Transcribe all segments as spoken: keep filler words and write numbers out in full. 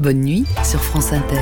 Bonne nuit sur France Inter.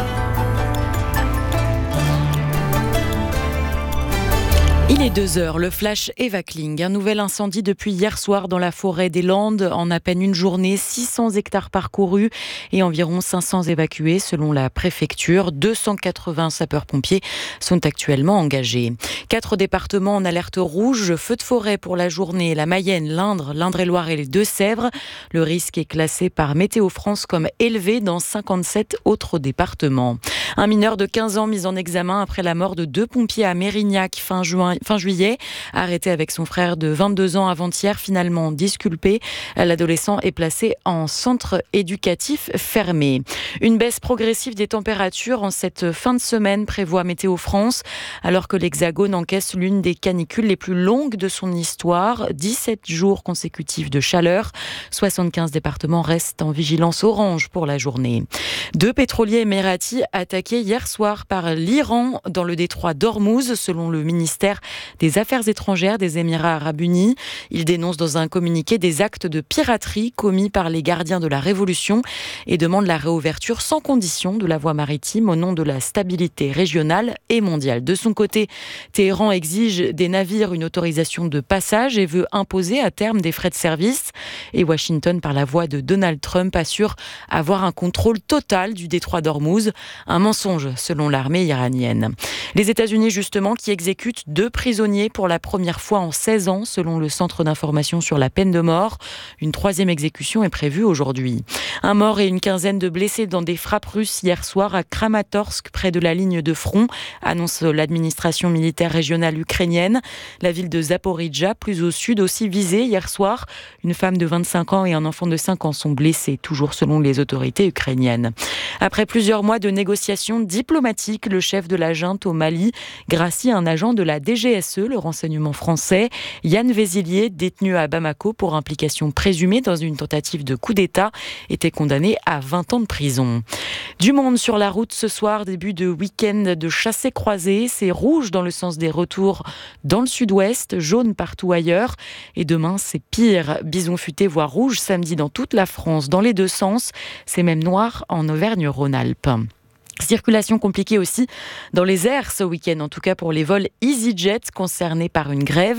Il est deux heures, le flash Eva Kling. Un nouvel incendie depuis hier soir dans la forêt des Landes. En à peine une journée, six cents hectares parcourus et environ cinq cents évacués selon la préfecture. deux cent quatre-vingts sapeurs-pompiers sont actuellement engagés. Quatre départements en alerte rouge, feu de forêt pour la journée. La Mayenne, l'Indre, l'Indre-et-Loire et les Deux-Sèvres. Le risque est classé par Météo France comme élevé dans cinquante-sept autres départements. Un mineur de quinze ans mis en examen après la mort de deux pompiers à Mérignac fin juin. Fin juillet, arrêté avec son frère de vingt-deux ans avant-hier, finalement disculpé. L'adolescent est placé en centre éducatif fermé. Une baisse progressive des températures en cette fin de semaine prévoit Météo France, alors que l'Hexagone encaisse l'une des canicules les plus longues de son histoire. dix-sept jours consécutifs de chaleur. soixante-quinze départements restent en vigilance orange pour la journée. Deux pétroliers émiratis attaqués hier soir par l'Iran dans le détroit d'Ormuz, selon le ministère des Affaires étrangères des Émirats arabes unis. Il dénonce dans un communiqué des actes de piraterie commis par les gardiens de la Révolution et demande la réouverture sans condition de la voie maritime au nom de la stabilité régionale et mondiale. De son côté, Téhéran exige des navires une autorisation de passage et veut imposer à terme des frais de service. Et Washington, par la voix de Donald Trump, assure avoir un contrôle total du détroit d'Ormuz. Un mensonge selon l'armée iranienne. Les États-Unis, justement, qui exécutent deux prisonniers pour la première fois en seize ans, selon le Centre d'information sur la peine de mort. Une troisième exécution est prévue aujourd'hui. Un mort et une quinzaine de blessés dans des frappes russes hier soir à Kramatorsk, près de la ligne de front, annonce l'administration militaire régionale ukrainienne. La ville de Zaporijjia, plus au sud, aussi visée hier soir. Une femme de vingt-cinq ans et un enfant de cinq ans sont blessés, toujours selon les autorités ukrainiennes. Après plusieurs mois de négociations diplomatiques, le chef de la junte au Mali gracie un agent de la D G S E, le renseignement français, Yann Vézilier, détenu à Bamako pour implication présumée dans une tentative de coup d'État, était condamné à vingt ans de prison. Du monde sur la route ce soir, début de week-end de chassés-croisés. C'est rouge dans le sens des retours dans le sud-ouest, jaune partout ailleurs. Et demain, c'est pire. Bison futé voire rouge samedi dans toute la France, dans les deux sens. C'est même noir en Auvergne-Rhône-Alpes. Circulation compliquée aussi dans les airs ce week-end, en tout cas pour les vols EasyJet concernés par une grève.